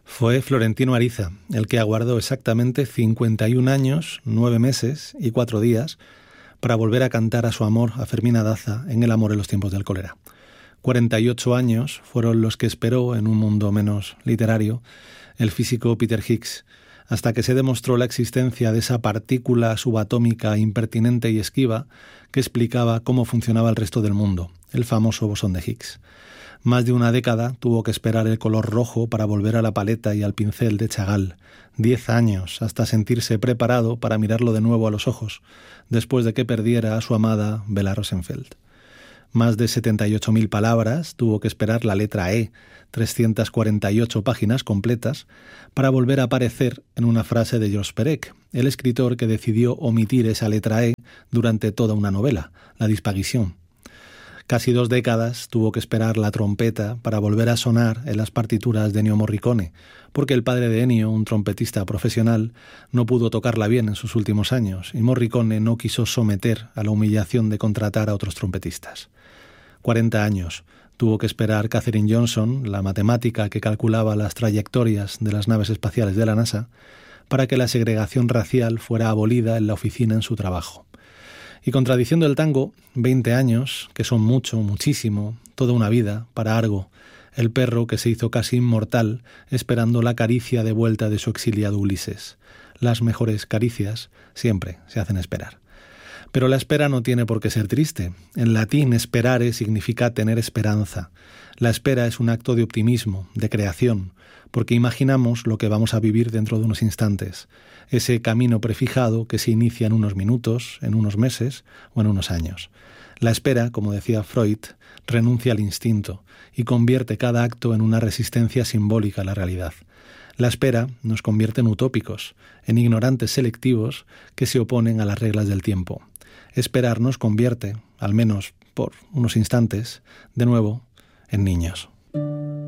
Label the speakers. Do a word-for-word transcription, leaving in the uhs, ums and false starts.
Speaker 1: Fue Florentino Ariza el que aguardó exactamente cincuenta y un años, nueve meses y cuatro días para volver a cantar a su amor a Fermina Daza en El amor en los tiempos del cólera. cuarenta y ocho años fueron los que esperó, en un mundo menos literario, el físico Peter Higgs, hasta que se demostró la existencia de esa partícula subatómica impertinente y esquiva que explicaba cómo funcionaba el resto del mundo, el famoso bosón de Higgs. Más de una década tuvo que esperar el color rojo para volver a la paleta y al pincel de Chagall. Diez años hasta sentirse preparado para mirarlo de nuevo a los ojos, después de que perdiera a su amada Bella Rosenfeld. Más de setenta y ocho mil palabras tuvo que esperar la letra E, trescientas cuarenta y ocho páginas completas, para volver a aparecer en una frase de Georges Perec, el escritor que decidió omitir esa letra E durante toda una novela, La Disparition. Casi dos décadas tuvo que esperar la trompeta para volver a sonar en las partituras de Ennio Morricone, porque el padre de Ennio, un trompetista profesional, no pudo tocarla bien en sus últimos años, y Morricone no quiso someter a la humillación de contratar a otros trompetistas. Cuarenta años tuvo que esperar Katherine Johnson, la matemática que calculaba las trayectorias de las naves espaciales de la NASA, para que la segregación racial fuera abolida en la oficina en su trabajo. Y contradiciendo el tango, veinte años, que son mucho, muchísimo, toda una vida, para Argo, el perro que se hizo casi inmortal esperando la caricia de vuelta de su exiliado Ulises. Las mejores caricias siempre se hacen esperar. Pero la espera no tiene por qué ser triste. En latín, esperare significa tener esperanza. La espera es un acto de optimismo, de creación, porque imaginamos lo que vamos a vivir dentro de unos instantes, ese camino prefijado que se inicia en unos minutos, en unos meses o en unos años. La espera, como decía Freud, renuncia al instinto y convierte cada acto en una resistencia simbólica a la realidad. La espera nos convierte en utópicos, en ignorantes selectivos que se oponen a las reglas del tiempo. Esperar nos convierte, al menos por unos instantes, de nuevo, en niños.